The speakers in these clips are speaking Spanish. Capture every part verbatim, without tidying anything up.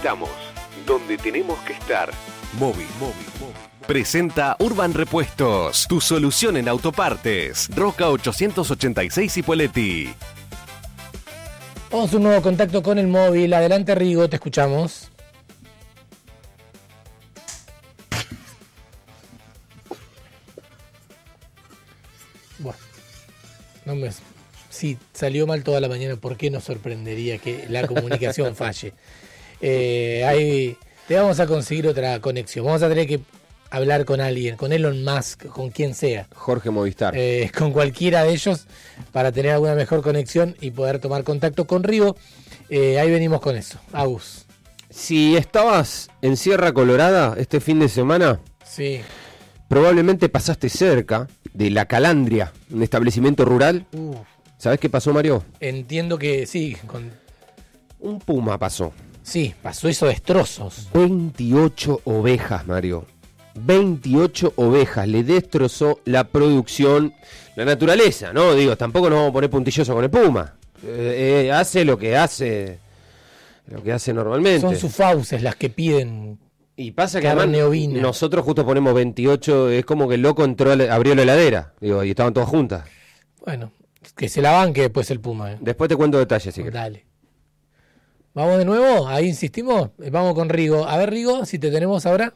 estamos, donde tenemos que estar. Móvil, móvil, móvil. Presenta Urban Repuestos, tu solución en autopartes. Roca ochocientos ochenta y seis Ipoleti. Vamos a un nuevo contacto con el móvil. Adelante, Rigo, te escuchamos. Bueno, no me... Sí, salió mal toda la mañana. ¿Por qué nos sorprendería que la comunicación falle? Eh, ahí te vamos a conseguir otra conexión. Vamos a tener que hablar con alguien, con Elon Musk, con quien sea. Jorge Movistar. Eh, con cualquiera de ellos para tener alguna mejor conexión y poder tomar contacto con Rigo. Eh, ahí venimos con eso. Agus. Si estabas en Sierra Colorada este fin de semana, sí, probablemente pasaste cerca de La Calandria, un establecimiento rural. Uh, ¿Sabés qué pasó, Mario? Entiendo que sí. Con... Un puma pasó. Sí, pasó eso, destrozos. veintiocho ovejas, Mario. veintiocho ovejas. Le destrozó la producción, la naturaleza, ¿no? Digo, tampoco nos vamos a poner puntillosos con el puma. Eh, eh, hace lo que hace, lo que hace normalmente. Son sus fauces las que piden. Y pasa que carne además ovina. Nosotros justo ponemos veintiocho, es como que el loco entró, abrió la heladera, digo, y estaban todas juntas. Bueno, que se la banque después el puma. ¿eh? Después te cuento detalles, si querés. Dale. ¿Vamos de nuevo? Ahí insistimos. Vamos con Rigo. A ver, Rigo, si te tenemos ahora.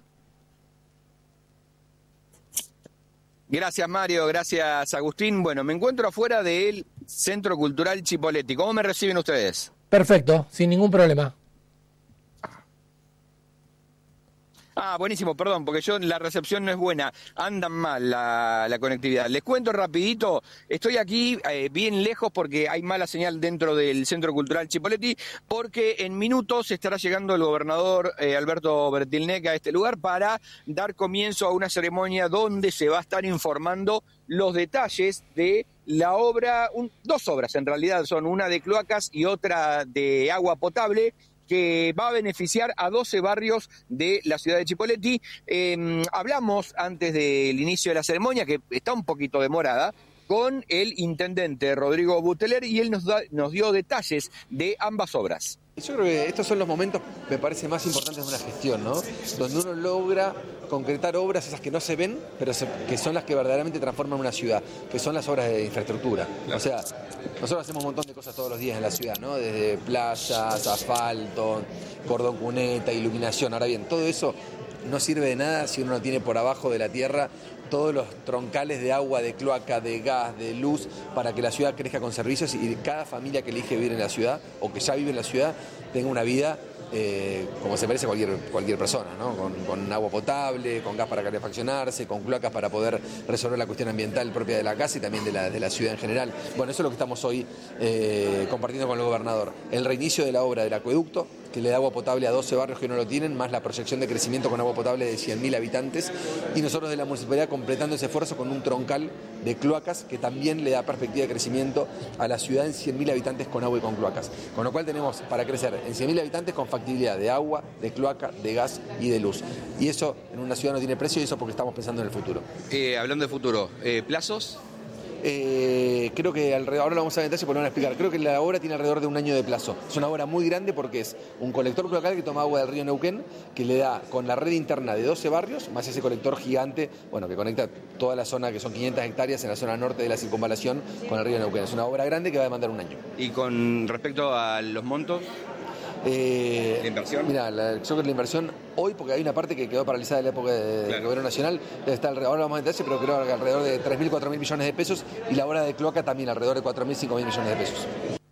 Gracias, Mario. Gracias, Agustín. Bueno, me encuentro afuera del Centro Cultural Chipoleti. ¿Cómo me reciben ustedes? Perfecto, sin ningún problema. Ah, buenísimo, perdón, porque yo la recepción no es buena, andan mal la, la conectividad. Les cuento rapidito, estoy aquí eh, bien lejos porque hay mala señal dentro del Centro Cultural Chipoleti, porque en minutos estará llegando el gobernador eh, Alberto Bertilnec a este lugar para dar comienzo a una ceremonia donde se va a estar informando los detalles de la obra, un, dos obras en realidad, son una de cloacas y otra de agua potable, que va a beneficiar a doce barrios de la ciudad de Chipoleti. Eh, hablamos antes del inicio de la ceremonia, que está un poquito demorada, con el intendente Rodrigo Buteler, y él nos, da, nos dio detalles de ambas obras. Yo creo que estos son los momentos, me parece, más importantes de una gestión, ¿no? Donde uno logra concretar obras, esas que no se ven, pero se, que son las que verdaderamente transforman una ciudad, que son las obras de infraestructura. Claro. O sea, nosotros hacemos un montón de cosas todos los días en la ciudad, ¿no? Desde playas, asfalto, cordón cuneta, iluminación. Ahora bien, todo eso no sirve de nada si uno no tiene por abajo de la tierra todos los troncales de agua, de cloaca, de gas, de luz, para que la ciudad crezca con servicios y cada familia que elige vivir en la ciudad o que ya vive en la ciudad tenga una vida eh, como se merece cualquier, cualquier persona, ¿no? Con, con agua potable, con gas para calefaccionarse, con cloacas para poder resolver la cuestión ambiental propia de la casa y también de la, de la ciudad en general. Bueno, eso es lo que estamos hoy eh, compartiendo con el gobernador. El reinicio de la obra del acueducto, que le da agua potable a doce barrios que no lo tienen, más la proyección de crecimiento con agua potable de cien mil habitantes, y nosotros de la municipalidad completando ese esfuerzo con un troncal de cloacas que también le da perspectiva de crecimiento a la ciudad en cien mil habitantes con agua y con cloacas. Con lo cual tenemos para crecer en cien mil habitantes con factibilidad de agua, de cloaca, de gas y de luz. Y eso en una ciudad no tiene precio, y eso porque estamos pensando en el futuro. Eh, hablando de futuro, eh, ¿plazos? Eh, creo que alrededor, ahora lo vamos a ver en detalle porque lo van a explicar. Creo que la obra tiene alrededor de un año de plazo. Es una obra muy grande porque es un colector cloacal que toma agua del río Neuquén, que le da con la red interna de doce barrios, más ese colector gigante, bueno, que conecta toda la zona, que son quinientas hectáreas en la zona norte de la circunvalación con el río Neuquén. Es una obra grande que va a demandar un año. ¿Y con respecto a los montos? Eh, ¿La inversión? Mira, la, yo creo que la inversión hoy, porque hay una parte que quedó paralizada en la época de, claro. del gobierno nacional, está alrededor, ahora vamos a enterarse, pero creo que alrededor de tres mil, cuatro mil millones de pesos, y la obra de cloaca también alrededor de cuatro mil, cinco mil millones de pesos.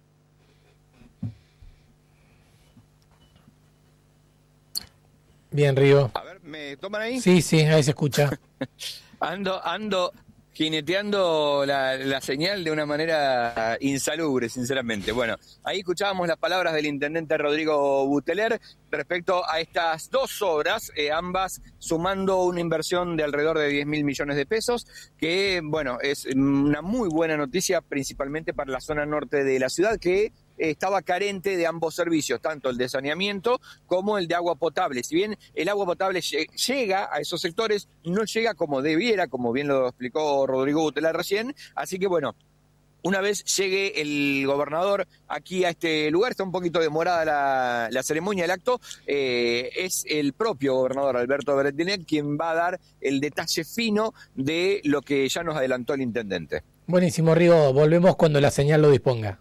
Bien, Río. A ver, ¿me toman ahí? Sí, sí, ahí se escucha. ando, ando jineteando la, la señal de una manera insalubre, sinceramente. Bueno, ahí escuchábamos las palabras del intendente Rodrigo Buteler respecto a estas dos obras, eh, ambas sumando una inversión de alrededor de diez mil millones de pesos, que, bueno, es una muy buena noticia, principalmente para la zona norte de la ciudad, que estaba carente de ambos servicios, tanto el de saneamiento como el de agua potable. Si bien el agua potable llega a esos sectores, no llega como debiera, como bien lo explicó Rodrigo Buteler recién. Así que bueno, una vez llegue el gobernador aquí a este lugar. Está un poquito demorada la, la ceremonia, el acto. Eh, es el propio gobernador Alberto Bretilnec quien va a dar el detalle fino de lo que ya nos adelantó el intendente. Buenísimo, Rigo. Volvemos cuando la señal lo disponga.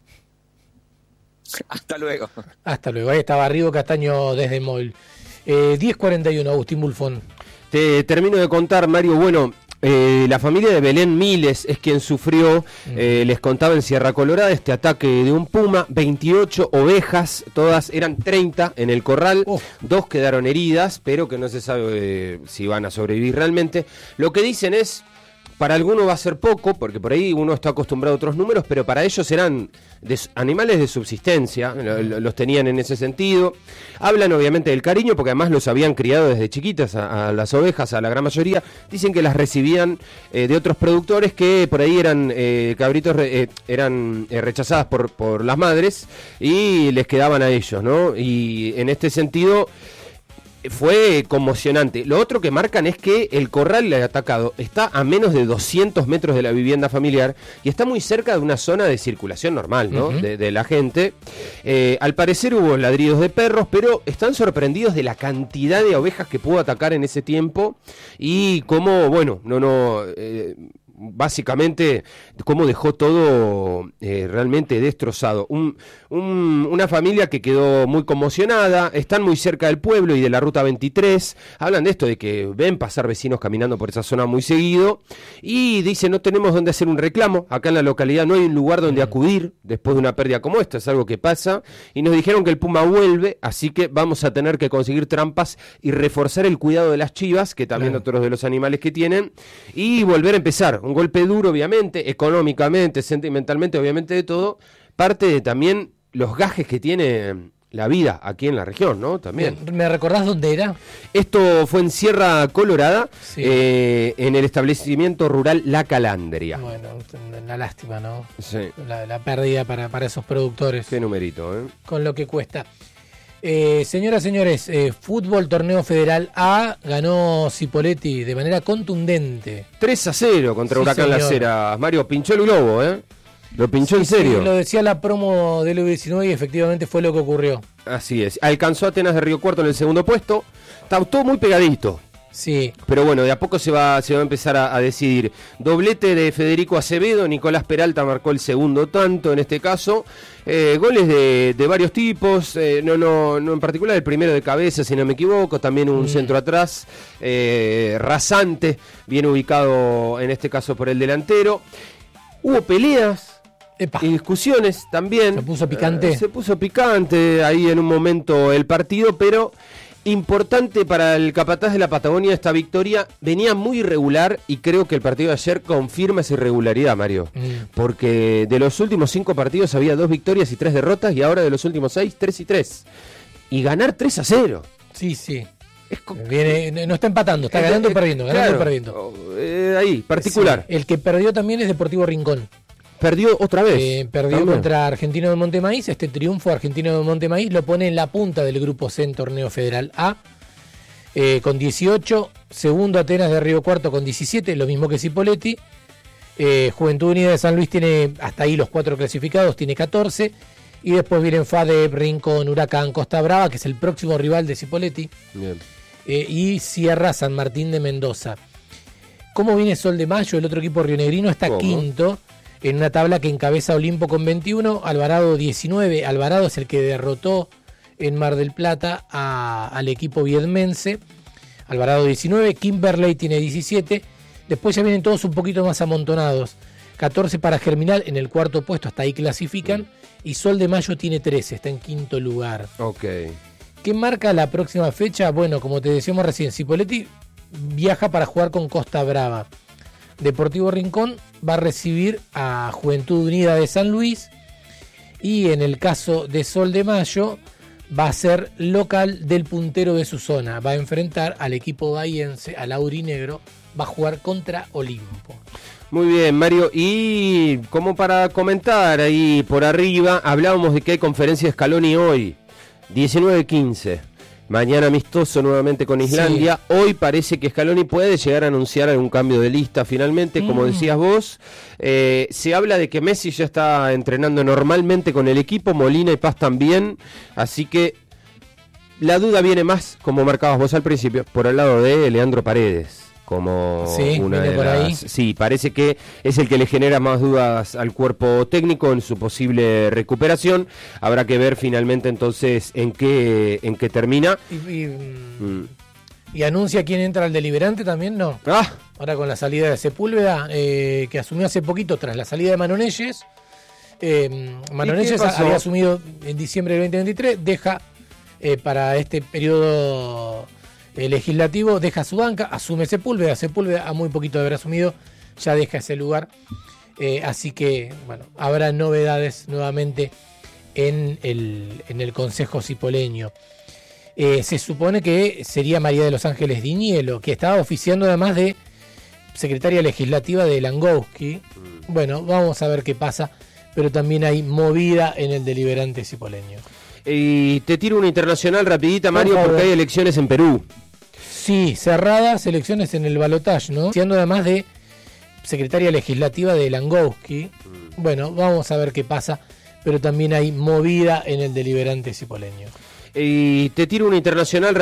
Hasta luego. Hasta luego. Ahí estaba Rigo Castaño desde el móvil. Eh, diez cuarenta y uno, Agustín Bulfón. Te termino de contar, Mario. Bueno, eh, la familia de Belén Miles es quien sufrió, eh, les contaba en Sierra Colorada, este ataque de un puma. veintiocho ovejas, todas eran treinta en el corral. Oh. Dos quedaron heridas, pero que no se sabe eh, si van a sobrevivir realmente. Lo que dicen es, para algunos va a ser poco, porque por ahí uno está acostumbrado a otros números, pero para ellos eran de, animales de subsistencia, lo, los tenían en ese sentido. Hablan obviamente del cariño, porque además los habían criado desde chiquitas a, a las ovejas, a la gran mayoría. Dicen que las recibían eh, de otros productores que por ahí eran eh, cabritos, eh, eran eh, rechazadas por, por las madres y les quedaban a ellos, ¿no? Y en este sentido fue conmocionante. Lo otro que marcan es que el corral atacado está a menos de doscientos metros de la vivienda familiar y está muy cerca de una zona de circulación normal, ¿no? Uh-huh. de, de la gente. Eh, al parecer hubo ladridos de perros, pero están sorprendidos de la cantidad de ovejas que pudo atacar en ese tiempo y cómo, bueno, no, no... Eh, básicamente cómo dejó todo eh, realmente destrozado. Un, un, una familia que quedó muy conmocionada, están muy cerca del pueblo y de la ruta veintitrés, hablan de esto, de que ven pasar vecinos caminando por esa zona muy seguido, y dicen, no tenemos dónde hacer un reclamo, acá en la localidad no hay un lugar donde acudir después de una pérdida como esta, es algo que pasa, y nos dijeron que el puma vuelve, así que vamos a tener que conseguir trampas y reforzar el cuidado de las chivas, que también claro. otros de los animales que tienen, y volver a empezar. Un golpe duro, obviamente, económicamente, sentimentalmente, obviamente de todo, parte de también los gajes que tiene la vida aquí en la región, ¿no? También. ¿Me recordás dónde era? Esto fue en Sierra Colorada, sí. eh, en el establecimiento rural La Calandria. Bueno, una lástima, ¿no? Sí. La, la pérdida para, para esos productores. Qué numerito, ¿eh? Con lo que cuesta. Eh, señoras, señores, eh, fútbol torneo federal A, ganó Cipolletti de manera contundente. tres a cero contra sí, Huracán señor. Las Heras. Mario pinchó el globo, ¿eh? Lo pinchó sí, en serio. Sí, lo decía la promo del U diecinueve y efectivamente fue lo que ocurrió. Así es. Alcanzó a Atenas de Río Cuarto en el segundo puesto. Está todo muy pegadito. Sí. Pero bueno, de a poco se va, se va a empezar a, a decidir. Doblete de Federico Acevedo, Nicolás Peralta marcó el segundo tanto en este caso. Eh, goles de, de varios tipos, eh, no, no, no en particular el primero de cabeza, si no me equivoco, también un mm. centro atrás, eh, rasante, bien ubicado en este caso por el delantero. Hubo peleas Epa. y discusiones también. Se puso picante. Eh, se puso picante ahí en un momento el partido, pero importante para el capataz de la Patagonia esta victoria. Venía muy irregular y creo que el partido de ayer confirma esa irregularidad, Mario. Mm. Porque de los últimos cinco partidos había dos victorias y tres derrotas, y ahora de los últimos seis, tres y tres. Y ganar tres a cero. Sí, sí. Es co- Viene, no está empatando, está ganando o perdiendo, ganando claro, o perdiendo. Eh, ahí, particular. Sí, el que perdió también es Deportivo Rincón. Perdió otra vez. Eh, perdió también contra Argentino de Montemaíz. Este triunfo argentino de Montemaíz lo pone en la punta del grupo C en Torneo Federal A, eh, con dieciocho. Segundo Atenas de Río Cuarto con diecisiete, lo mismo que Cipolletti. Eh, Juventud Unida de San Luis tiene hasta ahí los cuatro clasificados, tiene catorce. Y después vienen FADEP, Rincón, Huracán, Costa Brava, que es el próximo rival de Cipolletti. Bien. Eh, y cierra San Martín de Mendoza. ¿Cómo viene Sol de Mayo? El otro equipo rionegrino está ¿Cómo? quinto en una tabla que encabeza Olimpo con veintiuno, Alvarado diecinueve. Alvarado es el que derrotó en Mar del Plata a, al equipo viedmense. Alvarado diecinueve, Kimberley tiene diecisiete. Después ya vienen todos un poquito más amontonados. catorce para Germinal en el cuarto puesto, hasta ahí clasifican. Y Sol de Mayo tiene trece, está en quinto lugar. Ok. ¿Qué marca la próxima fecha? Bueno, como te decíamos recién, Cipolletti viaja para jugar con Costa Brava. Deportivo Rincón va a recibir a Juventud Unida de San Luis, y en el caso de Sol de Mayo va a ser local del puntero de su zona, va a enfrentar al equipo bahiense, al Aurinegro, va a jugar contra Olimpo. Muy bien, Mario, y como para comentar ahí por arriba, hablábamos de que hay conferencia de Scaloni hoy, diecinueve quince. Mañana amistoso nuevamente con Islandia. Sí. Hoy parece que Scaloni puede llegar a anunciar algún cambio de lista finalmente, como mm. decías vos. Eh, se habla de que Messi ya está entrenando normalmente con el equipo, Molina y Paz también, así que la duda viene más, como marcabas vos al principio, por el lado de Leandro Paredes. Como sí, una de por las, ahí. Sí, parece que es el que le genera más dudas al cuerpo técnico en su posible recuperación. Habrá que ver finalmente entonces en qué en qué termina. Y, y, mm. y anuncia quién entra al deliberante también, ¿no? Ah. Ahora con la salida de Sepúlveda, eh, que asumió hace poquito tras la salida de Manonelles. Eh, Manonelles había asumido en diciembre del veinte veintitrés, deja eh, para este periodo... El legislativo deja su banca, asume Sepúlveda, Sepúlveda a muy poquito de haber asumido, ya deja ese lugar, eh, así que bueno, habrá novedades nuevamente en el, en el Consejo Cipoleño. Eh, se supone que sería María de los Ángeles Dinielo, que estaba oficiando además de secretaria legislativa de Langowski. Bueno, vamos a ver qué pasa, pero también hay movida en el deliberante cipoleño. Y te tiro una internacional rapidita, Mario, por porque hay elecciones en Perú. Sí, cerradas elecciones en el balotaje, ¿no? Siendo además de secretaria legislativa de Langowski. Mm. Bueno, vamos a ver qué pasa, pero también hay movida en el deliberante cipoleño. Y te tiro una internacional